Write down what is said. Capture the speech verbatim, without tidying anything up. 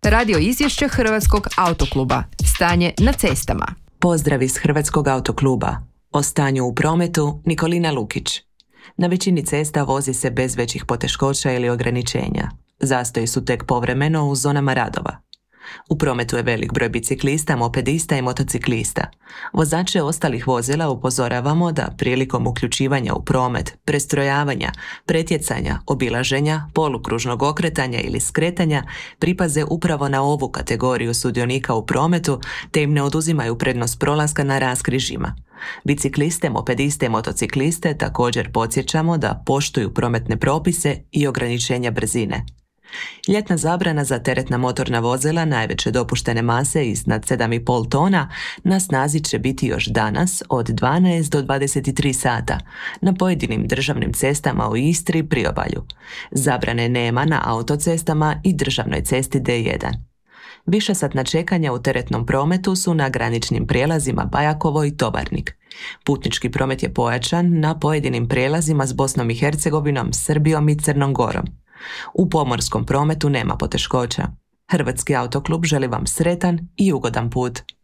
Radio izvješće Hrvatskog autokluba. Stanje na cestama. Pozdrav iz Hrvatskog autokluba. O stanju u prometu Nikolina Lukić. Na većini cesta vozi se bez većih poteškoća ili ograničenja. Zastoji su tek povremeno u zonama radova. U prometu je velik broj biciklista, mopedista i motociklista. Vozače ostalih vozila upozoravamo da prilikom uključivanja u promet, prestrojavanja, pretjecanja, obilaženja, polukružnog okretanja ili skretanja pripaze upravo na ovu kategoriju sudionika u prometu te im ne oduzimaju prednost prolaska na raskrižjima. Bicikliste, mopediste i motocikliste također podsjećamo da poštuju prometne propise i ograničenja brzine. Ljetna zabrana za teretna motorna vozila najveće dopuštene mase iznad sedam i pol tona na snazi će biti još danas od dvanaest do dvadeset tri sata na pojedinim državnim cestama u Istri i priobalju. Zabrane nema na autocestama i državnoj cesti D jedan. Višesatna čekanja u teretnom prometu su na graničnim prijelazima Bajakovo i Tovarnik. Putnički promet je pojačan na pojedinim prijelazima s Bosnom i Hercegovinom, Srbijom i Crnom Gorom. U pomorskom prometu nema poteškoća. Hrvatski autoklub želi vam sretan i ugodan put.